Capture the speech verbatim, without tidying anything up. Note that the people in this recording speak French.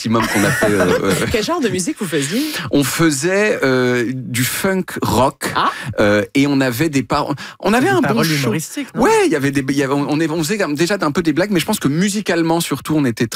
maximum qu'on a fait. Euh, Quel genre de musique vous faisiez? On faisait euh, du funk rock ah euh, et on avait des paroles. On avait des un paroles bon show. humoristiques. Non Ouais, il y avait des, il y avait, on, on faisait déjà un peu des blagues, mais je pense que musicalement surtout, on était